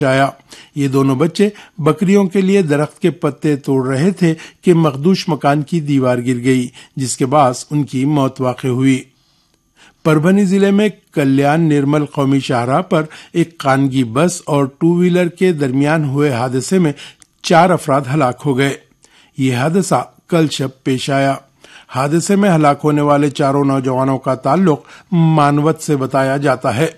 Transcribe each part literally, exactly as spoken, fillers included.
आया। ये दोनों बच्चे बकरियों के लिए दरख्त के पत्ते तोड़ रहे थे कि मखदूश मकान की दीवार गिर गई, जिसके बाद उनकी मौत वाक़ हुई। परभनी जिले में कल्याण निर्मल कौमी शाहराह पर एक खानगी बस और टू व्हीलर के दरमियान हुए हादसे में चार अफराद हलाक हो गए। ये हादसा कल शब पेश आया। हादसे में हलाक होने वाले चारों नौजवानों का ताल्लुक मानवत से बताया जाता है।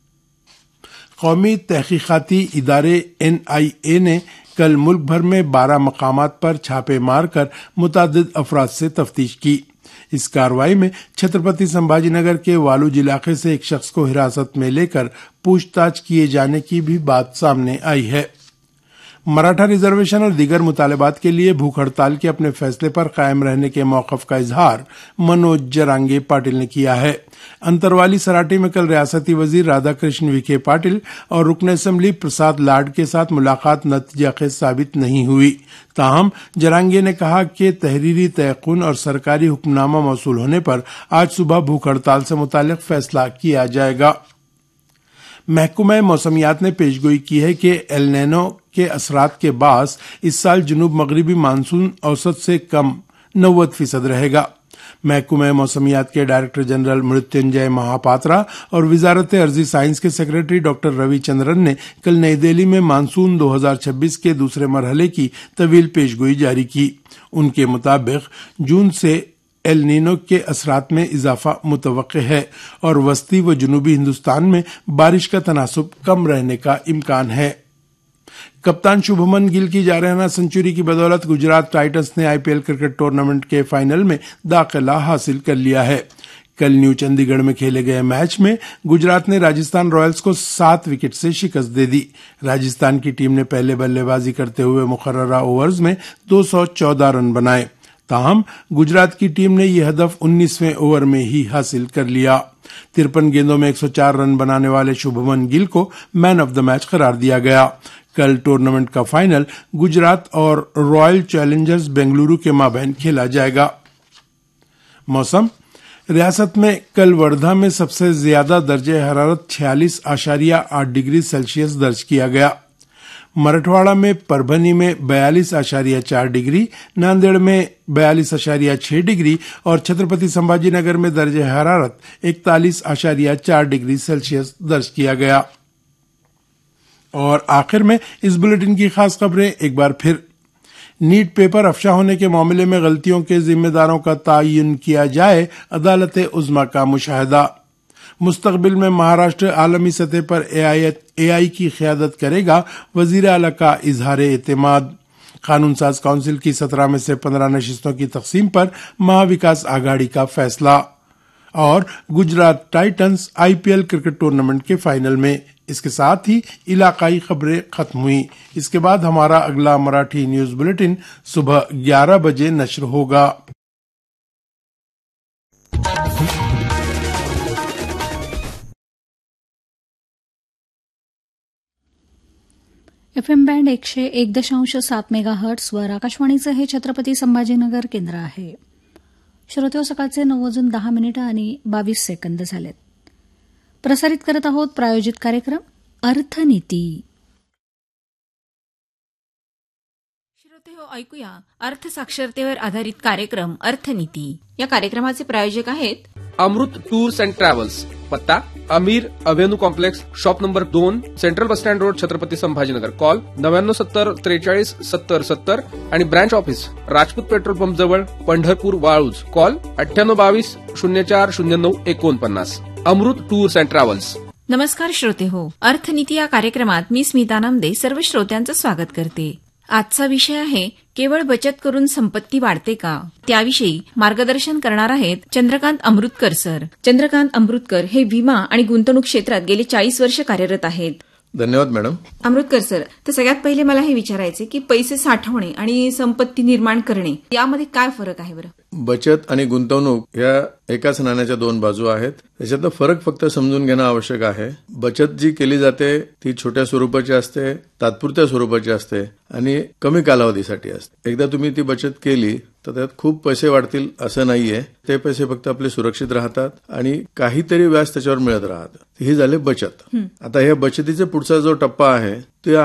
कौमी तहकीकाती इदारे एन आई ए ने कल मुल्क भर में बारह मकामात पर छापे मारकर मुतअद्दिद अफराद से तफ्तीश की। इस कार्रवाई में छत्रपति संभाजीनगर के वालूज इलाके से एक शख्स को हिरासत में लेकर पूछताछ किए जाने की भी बात सामने आई है। मराठा रिजर्वेशन और दीगर मुतालबात के लिए भूख हड़ताल के अपने फैसले पर कायम रहने के मौक़िफ़ का इजहार मनोज जरांगे पाटिल ने किया है। अंतरवाली सराटी में कल रियासती वजीर राधाकृष्ण विखे पाटिल और रुकन असेंबली प्रसाद लाड के साथ मुलाकात नतीजा खेज साबित नहीं हुई। ताहम जरांगे ने कहा कि तहरीरी तयक़ुन और सरकारी हुक्मनामा मौसूल होने पर आज सुबह भूख हड़ताल से मुताल्लिक़ फैसला किया जाएगा। महकमा मौसमियात ने पेशगोई की है कि एल नैनो के असरात के बास इस साल जुनूब मगरिबी मानसून औसत से कम नब्बे फीसद रहेगा। महकमा मौसमियात के डायरेक्टर जनरल मृत्युंजय महापात्रा और वजारत अर्जी साइंस के सेक्रेटरी डॉक्टर रविचंद्रन ने कल नई दिल्ली में मानसून दो हज़ार छब्बीस के दूसरे मरहले की तवील पेशगोई जारी की। उनके मुताबिक जून से एल नीनो के असरात में इजाफा मुतवक्के है और वस्ती व जनूबी हिंदुस्तान में बारिश का तनासुब कम रहने का इम्कान है। कप्तान शुभमन गिल की जारहाना सेंचुरी की बदौलत गुजरात टाइटंस ने आईपीएल क्रिकेट टूर्नामेंट के फाइनल में दाखिला हासिल कर लिया है। कल न्यू चंडीगढ़ में खेले गए मैच में गुजरात ने राजस्थान रॉयल्स को सात विकेट से शिकस्त दे दी। राजस्थान की टीम ने पहले बल्लेबाजी करते हुए मुकर्ररा ओवर्स में दो सौ चौदह रन बनाए। ताहम गुजरात की टीम ने यह हदफ उन्नीसवें ओवर में ही हासिल कर लिया। तिरपन गेंदों में एक सौ चार रन बनाने वाले शुभमन गिल को मैन ऑफ द मैच करार दिया गया। कल टूर्नामेंट का फाइनल गुजरात और रॉयल चैलेंजर्स बेंगलुरु के माबैन खेला जाएगा। मौसम। रियासत में कल वर्धा में सबसे ज्यादा दर्जे हरारत छियालीस आशारिया आठ डिग्री सेल्सियस दर्ज किया गया। मराठवाड़ा में परभनी में बयालीस आशारिया चार डिग्री, नांदेड़ में बयालीस आशारिया छह डिग्री और छत्रपति संभाजीनगर में दर्जे हरारत इकतालीस आशारिया चार डिग्री सेल्सियस दर्ज किया गया। और आखिर में इस बुलेटिन की खास खबरें एक बार फिर। नीट पेपर अफशा होने के मामले में गलतियों के जिम्मेदारों का तयन किया जाए, अदालत उज़्मा का मुशाहिदा। मुस्तकबिल में महाराष्ट्र आलमी सतह पर ए आई की क़यादत करेगा, वजीर आला का इजहार एतमाद। कानून साज काउंसिल की सत्रह में से पंद्रह नशिस्तों की तकसीम पर महाविकास आघाड़ी का फैसला। और Gujarat Titans IPL cricket tournament के फाइनल में। इसके साथ ही इलाकाई खबरें खत्म हुई। इसके बाद हमारा अगला मराठी न्यूज बुलेटिन सुबह ग्यारह बजे नश्र होगा। एफएम बँड एकशे एक दशांश सात मेगा हर्ट्सवर आकाशवाणीचं हे छत्रपती संभाजीनगर केंद्र आहे. श्रोते, सकाळचे नऊ वाजून दहा मिनिटं आणि बावीस सेकंद झालेत. प्रसारित करत आहोत प्रायोजित कार्यक्रम अर्थनीती. श्रोते हो, ऐकूया अर्थसाक्षरतेवर आधारित कार्यक्रम अर्थनीती. या कार्यक्रमाचे प्रायोजक आहेत अमृत टूर्स अँड ट्रॅव्हल्स. पत्ता अमीर अव्हेन्यू कॉम्प्लेक्स, शॉप नंबर दोन, central bus stand road, Chhatrapati Sambhajinagar. Call नव्याण्णव सत्तर त्रेचाळीस सत्तर सत्तर आणि branch office Rajput petrol pump जवळ, पंढरपूर, वाळूज. कॉल अठ्ठ्याण्णव बावीस शून्य चार शून्य नऊ एकोणपन्नास. अमृत टूर्स अँड ट्रॅव्हल्स. नमस्कार श्रोते हो, अर्थनीती या कार्यक्रमात मी स्मिता नामदे सर्व श्रोत्यांचं स्वागत करते. आजचा विषय आहे केवळ बचत करून संपत्ती वाढते का, त्याविषयी मार्गदर्शन करणार आहेत चंद्रकांत अमृतकर सर. चंद्रकांत अमृतकर हे विमा आणि गुंतवणूक क्षेत्रात गेले चाळीस वर्ष कार्यरत आहेत. धन्यवाद मॅडम. अमृतकर सर, तर सगळ्यात पहिले मला हे विचारायचे की पैसे साठवणे आणि संपत्ती निर्माण करणे यामध्ये काय फरक आहे बरं? बचत आणि गुंतवणूक या एकाच नाण्याच्या दोन बाजू आहेत. त्याच्यातला फरक फक्त समजून घेणं आवश्यक आहे. बचत जी केली जाते ती छोट्या स्वरूपाची असते, तात्पुरत्या स्वरूपाची असते आणि कमी कालावधीसाठी असते. एकदा तुम्ही ती बचत केली तर त्यात खूप पैसे वाढतील असं नाहीये. ते पैसे फक्त आपले सुरक्षित राहतात आणि काहीतरी व्याज त्याच्यावर मिळत राहतं. ही झाली बचत. आता ह्या बचतीचा पुढचा जो टप्पा आहे ते